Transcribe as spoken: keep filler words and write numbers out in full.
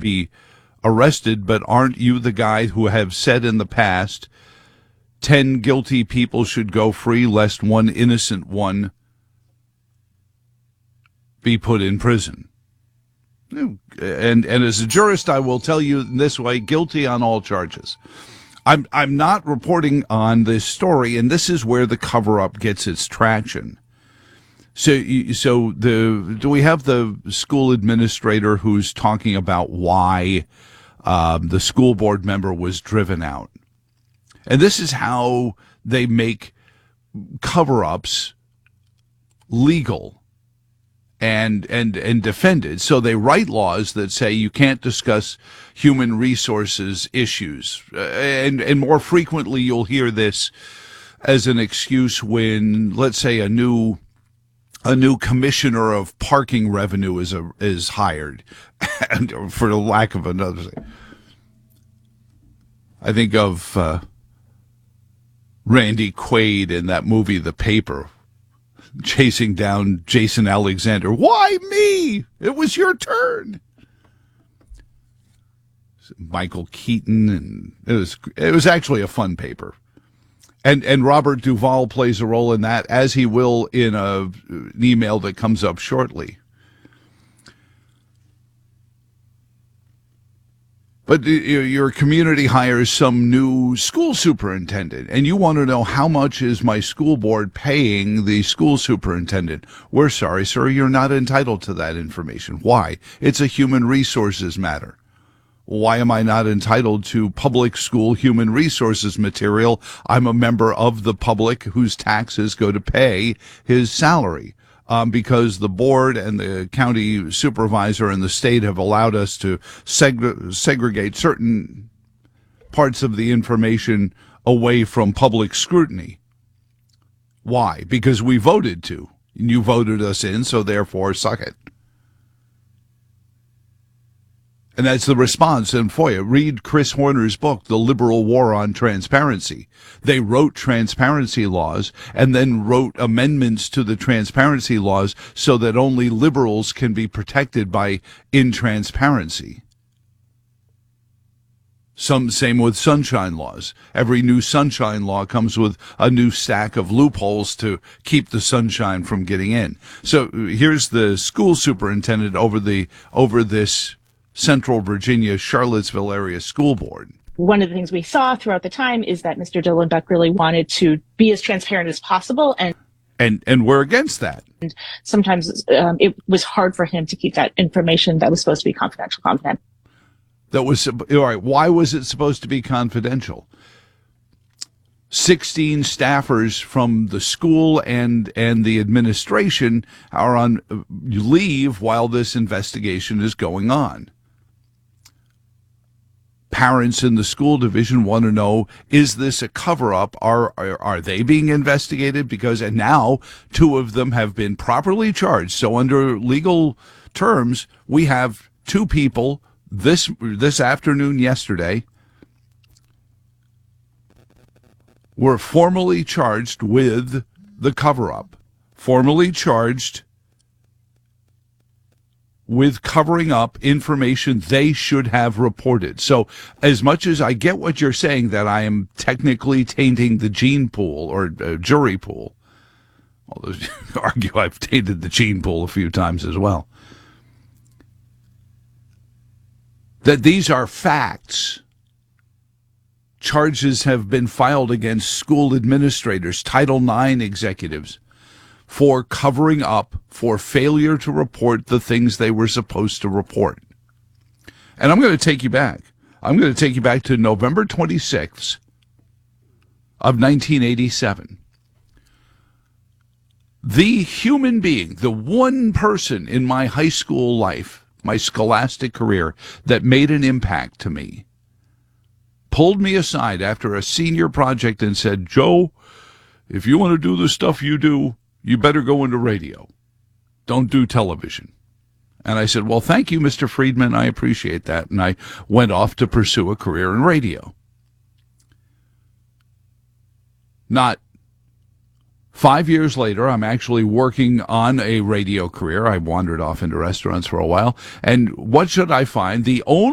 be arrested, but aren't you the guy who have said in the past, ten guilty people should go free lest one innocent one be put in prison? And, and as a jurist, I will tell you in this way, guilty on all charges. I'm, I'm not reporting on this story, and this is where the cover-up gets its traction. So, so the do we have the school administrator who's talking about why um, the school board member was driven out? And this is how they make cover-ups legal and and and defended. So they write laws that say you can't discuss human resources issues, uh, and and more frequently you'll hear this as an excuse when, let's say, a new a new commissioner of parking revenue is a, is hired, and for the lack of another. I think of uh, Randy Quaid in that movie, The Paper, chasing down Jason Alexander. Why me? It was your turn. Michael Keaton, and it was it was actually a fun paper. And and Robert Duvall plays a role in that, as he will in a, an email that comes up shortly. But your community hires some new school superintendent, and you want to know how much is my school board paying the school superintendent. We're sorry, sir, you're not entitled to that information. Why? It's a human resources matter. Why am I not entitled to public school human resources material? I'm a member of the public whose taxes go to pay his salary. Um, because the board and the county supervisor and the state have allowed us to seg- segregate certain parts of the information away from public scrutiny. Why? Because we voted to. And you voted us in, so therefore suck it. And that's the response in FOIA. Read Chris Horner's book, The Liberal War on Transparency. They wrote transparency laws and then wrote amendments to the transparency laws so that only liberals can be protected by intransparency. Some same with sunshine laws. Every new sunshine law comes with a new stack of loopholes to keep the sunshine from getting in. So here's the school superintendent over the over this Central Virginia, Charlottesville area school board. One of the things we saw throughout the time is that Mister Dylan Beck really wanted to be as transparent as possible. And and, and we're against that. And sometimes um, it was hard for him to keep that information that was supposed to be confidential, confidential. That was, all right, why was it supposed to be confidential? sixteen staffers from the school and and the administration are on leave while this investigation is going on. Parents in the school division want to know, is this a cover-up? Are, are are they being investigated? Because and now two of them have been properly charged. So under legal terms, we have two people this this afternoon, yesterday, were formally charged with the cover-up, formally charged with covering up information they should have reported. So as much as I get what you're saying, that I am technically tainting the gene pool or uh, jury pool, although you argue I've tainted the gene pool a few times as well, that these are facts. Charges have been filed against school administrators, Title nine executives, for covering up, for failure to report the things they were supposed to report. And I'm going to take you back. I'm going to take you back to November twenty-sixth of nineteen eighty-seven. The human being, the one person in my high school life, my scholastic career, that made an impact to me, pulled me aside after a senior project and said, Joe, if you want to do the stuff you do, you better go into radio. Don't do television. And I said, well, thank you, Mister Friedman. I appreciate that. And I went off to pursue a career in radio. Not five years later, I'm actually working on a radio career. I wandered off into restaurants for a while. And what should I find? The only